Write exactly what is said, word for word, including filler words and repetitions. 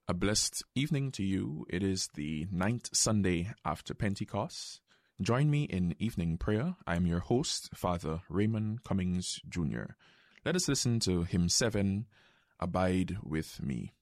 A blessed evening to you. It is the ninth Sunday after Pentecost. Join me in evening prayer. I am your host, Father Raymond Cummings Junior Let us listen to Hymn seven, Abide With Me.